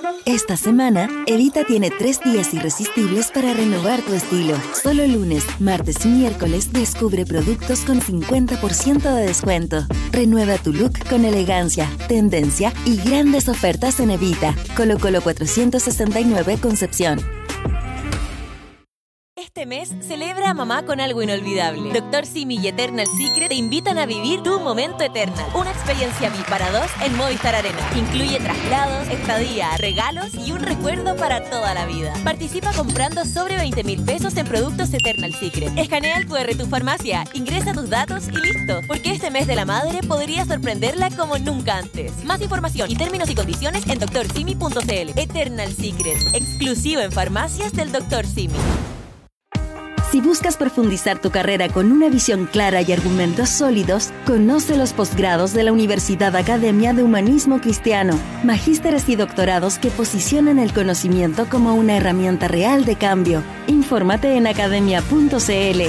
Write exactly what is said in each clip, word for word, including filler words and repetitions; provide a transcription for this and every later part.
Esta semana, Evita tiene tres días irresistibles para renovar tu estilo. Solo lunes, martes y miércoles descubre productos con cincuenta por ciento de descuento. Renueva tu look con elegancia, tendencia y grandes ofertas en Evita. Colo Colo cuatrocientos sesenta y nueve Concepción. Este mes, celebra a mamá con algo inolvidable. Doctor Simi y Eternal Secret te invitan a vivir tu momento Eternal. Una experiencia V I P para dos en Movistar Arena. Incluye traslados, estadía, regalos y un recuerdo para toda la vida. Participa comprando sobre veinte mil pesos en productos Eternal Secret. Escanea el cu erre de tu farmacia, ingresa tus datos y listo. Porque este mes de la madre podría sorprenderla como nunca antes. Más información y términos y condiciones en doctor simi punto c l. Eternal Secret, exclusivo en farmacias del doctor Simi. Si buscas profundizar tu carrera con una visión clara y argumentos sólidos, conoce los posgrados de la Universidad Academia de Humanismo Cristiano, magísteres y doctorados que posicionan el conocimiento como una herramienta real de cambio. Infórmate en academia punto c l.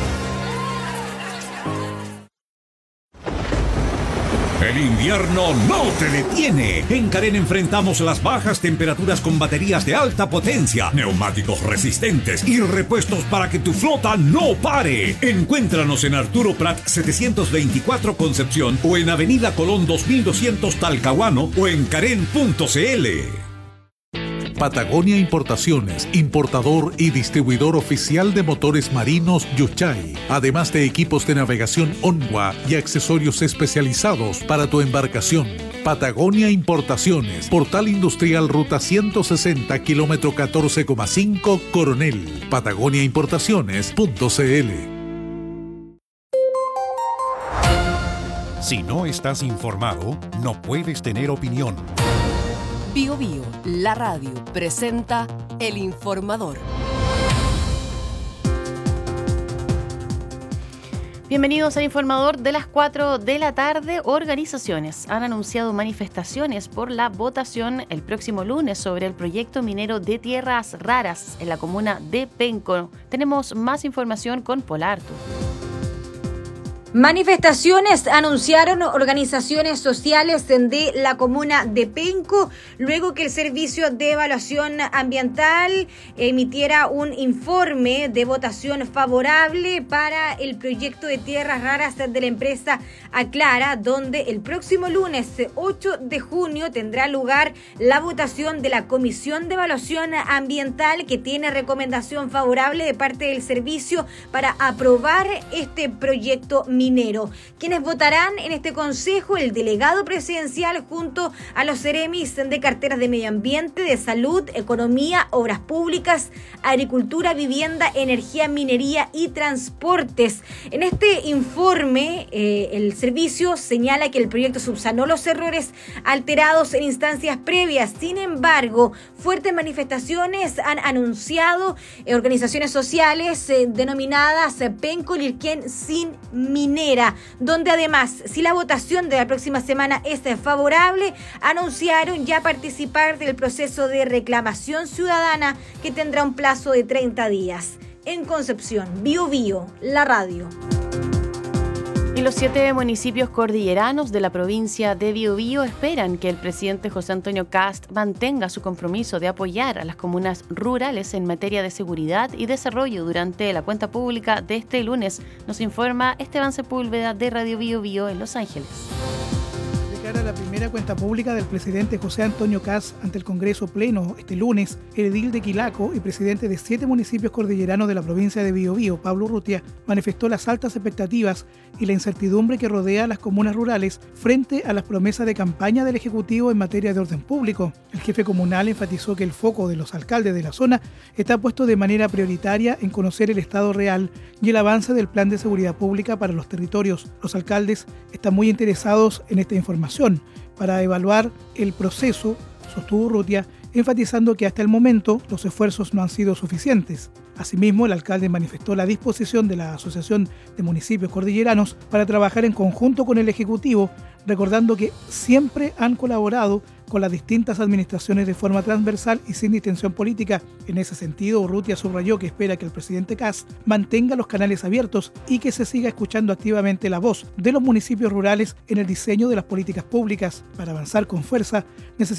El invierno no te detiene. En Carén enfrentamos las bajas temperaturas con baterías de alta potencia, neumáticos resistentes y repuestos para que tu flota no pare. Encuéntranos en Arturo Prat setecientos veinticuatro Concepción o en Avenida Colón dos mil doscientos Talcahuano o en carén punto c l. Patagonia Importaciones, importador y distribuidor oficial de motores marinos Yuchay, además de equipos de navegación Onwa y accesorios especializados para tu embarcación. Patagonia Importaciones, Portal Industrial Ruta ciento sesenta, kilómetro catorce coma cinco, Coronel. Patagonia Importaciones punto c l. Si no estás informado, no puedes tener opinión. Bio Bio, la radio, presenta El Informador. Bienvenidos al Informador de las cuatro de la tarde. Organizaciones han anunciado manifestaciones por la votación el próximo lunes sobre el proyecto minero de tierras raras en la comuna de Penco. Tenemos más información con Polarto. Manifestaciones anunciaron organizaciones sociales de la comuna de Penco luego que el Servicio de Evaluación Ambiental emitiera un informe de votación favorable para el proyecto de tierras raras de la empresa Aclara, donde el próximo lunes ocho de junio tendrá lugar la votación de la Comisión de Evaluación Ambiental, que tiene recomendación favorable de parte del servicio para aprobar este proyecto minero. Quienes votarán en este consejo: el delegado presidencial junto a los seremis de carteras de medio ambiente, de salud, economía, obras públicas, agricultura, vivienda, energía, minería y transportes. En este informe, eh, el servicio señala que el proyecto subsanó los errores alterados en instancias previas. Sin embargo, fuertes manifestaciones han anunciado eh, organizaciones sociales eh, denominadas eh, Penco Lirquén Sin Minera, donde además, si la votación de la próxima semana es favorable, anunciaron ya participar del proceso de reclamación ciudadana que tendrá un plazo de treinta días. En Concepción, Bio Bio, la radio. Y los siete municipios cordilleranos de la provincia de Biobío esperan que el presidente José Antonio Kast mantenga su compromiso de apoyar a las comunas rurales en materia de seguridad y desarrollo durante la cuenta pública de este lunes, nos informa Esteban Sepúlveda de Radio Biobío en Los Ángeles. A la primera cuenta pública del presidente José Antonio Kast ante el Congreso Pleno este lunes, el edil de Quilaco y presidente de siete municipios cordilleranos de la provincia de Biobío, Pablo Urrutia, manifestó las altas expectativas y la incertidumbre que rodea a las comunas rurales frente a las promesas de campaña del Ejecutivo en materia de orden público. El jefe comunal enfatizó que el foco de los alcaldes de la zona está puesto de manera prioritaria en conocer el estado real y el avance del plan de seguridad pública para los territorios. Los alcaldes están muy interesados en esta información para evaluar el proceso, sostuvo Urrutia, enfatizando que hasta el momento los esfuerzos no han sido suficientes. Asimismo, el alcalde manifestó la disposición de la Asociación de Municipios Cordilleranos para trabajar en conjunto con el Ejecutivo, recordando que siempre han colaborado con las distintas administraciones de forma transversal y sin distinción política. En ese sentido, Urrutia subrayó que espera que el presidente Kast mantenga los canales abiertos y que se siga escuchando activamente la voz de los municipios rurales en el diseño de las políticas públicas. Para avanzar con fuerza, necesitamos